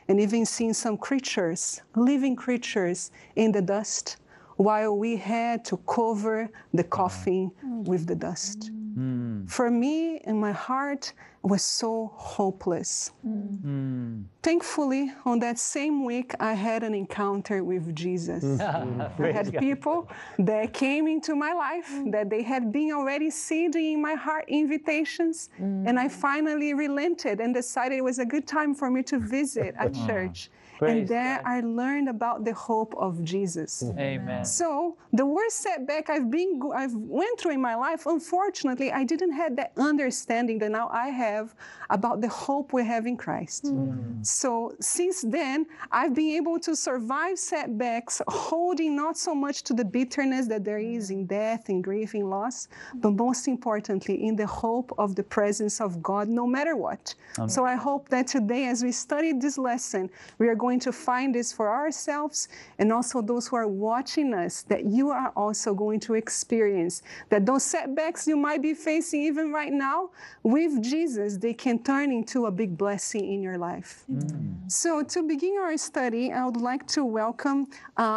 and even seeing some creatures, living creatures, in the dust, while we had to cover the coffin with the dust. For me, in my heart, was so hopeless. Thankfully, on that same week, I had an encounter with Jesus. I had people that came into my life, that they had been already seeding in my heart invitations, and I finally relented and decided it was a good time for me to visit a church. And there I learned about the hope of Jesus. Amen. So the worst setback I've went through in my life, unfortunately, I didn't have that understanding that now I have about the hope we have in Christ. So since then, I've been able to survive setbacks, holding not so much to the bitterness that there is in death, in grief, in loss, but most importantly, in the hope of the presence of God, no matter what. So I hope that today, as we study this lesson, we are going to find this for ourselves and also those who are watching us, that you are also going to experience that those setbacks you might be facing even right now, with Jesus, they can turn into a big blessing in your life. So to begin our study, I would like to welcome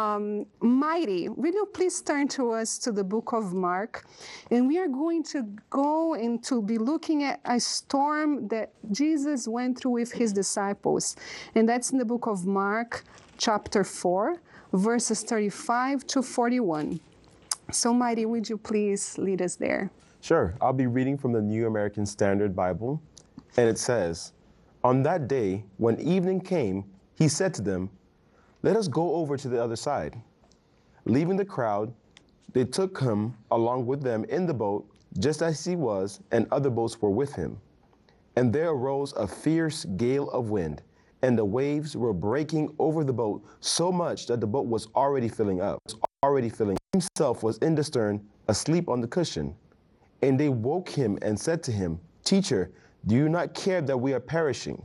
Mighty. Will you please turn to us to the book of Mark? And we are going to go and to be looking at a storm that Jesus went through with his disciples. And that's in the book of Mark, chapter 4, verses 35 to 41. So, Mighty, would you please lead us there? Sure. I'll be reading from the New American Standard Bible, and it says, "On that day, when evening came, he said to them, 'Let us go over to the other side.' Leaving the crowd, they took him along with them in the boat, just as he was, and other boats were with him. And there arose a fierce gale of wind, and the waves were breaking over the boat so much that the boat was already filling up. Himself was in the stern, asleep on the cushion. And they woke him and said to him, 'Teacher, do you not care that we are perishing?'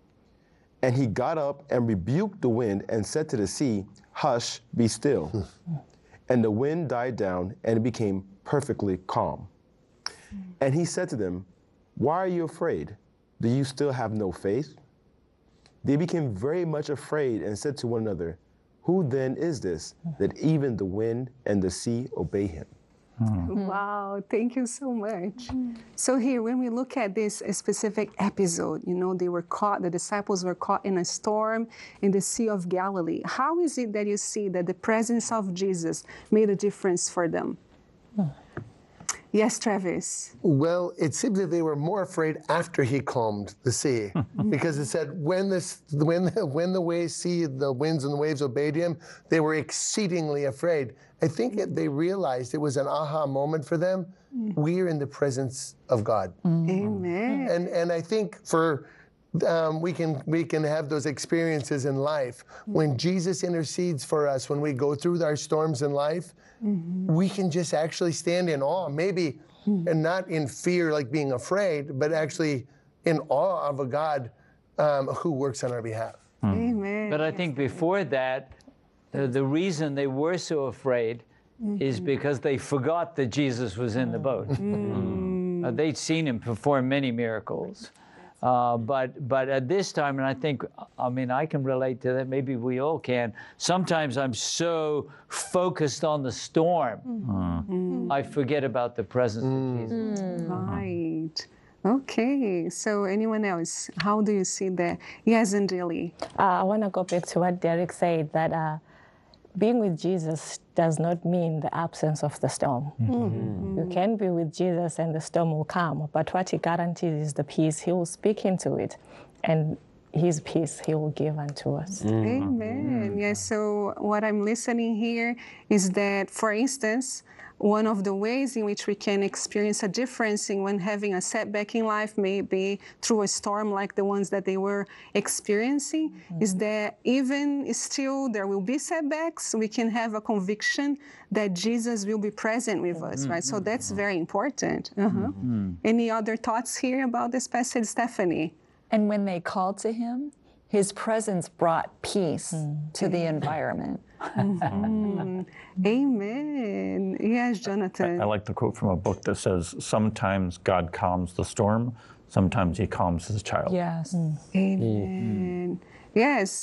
And he got up and rebuked the wind and said to the sea, 'Hush, be still.' And the wind died down, and it became perfectly calm. And he said to them, 'Why are you afraid? Do you still have no faith?' They became very much afraid and said to one another, 'Who then is this, that even the wind and the sea obey him?'" Wow, thank you so much. So here, when we look at this specific episode, the disciples were caught in a storm in the Sea of Galilee. How is it that you see that the presence of Jesus made a difference for them? Yes, Travis. Well, it seems that they were more afraid after he calmed the sea, because it said when the winds and the waves obeyed him, they were exceedingly afraid. I think that they realized it was an aha moment for them. We're in the presence of God. Amen. And I think we can have those experiences in life when Jesus intercedes for us. When we go through our storms in life, we can just actually stand in awe, maybe, and not in fear, like being afraid, but actually in awe of a God who works on our behalf. Amen. But I think before that, the reason they were so afraid is because they forgot that Jesus was in the boat. They'd seen him perform many miracles. But at this time, and I can relate to that, maybe we all can, sometimes I'm so focused on the storm, I forget about the presence of Jesus. Right. Okay, so anyone else, how do you see that? Yes, Andeli. I want to go back to what Derek said, that being with Jesus does not mean the absence of the storm. You can be with Jesus and the storm will come, but what he guarantees is the peace. He will speak into it, and his peace he will give unto us. Amen. Yes, so what I'm listening here is that, for instance, one of the ways in which we can experience a difference in when having a setback in life, maybe through a storm like the ones that they were experiencing, is that even still there will be setbacks, we can have a conviction that Jesus will be present with us, right? So that's very important. Any other thoughts here about this passage, Stephanie? And when they called to him, his presence brought peace to the environment. Amen. Yes, Jonathan. I like the quote from a book that says, "Sometimes God calms the storm, sometimes he calms his child." Yes. Amen. Yes.